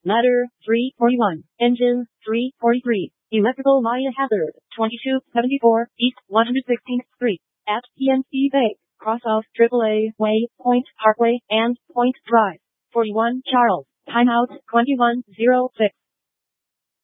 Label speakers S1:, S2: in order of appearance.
S1: Ladder, 341. Engine, 343. Electrical line hazard, 2274 East 116th Street. At PNC Bank, cross off AAA Way, Point Parkway, and Point Drive. 41 Charles. Timeout 2106.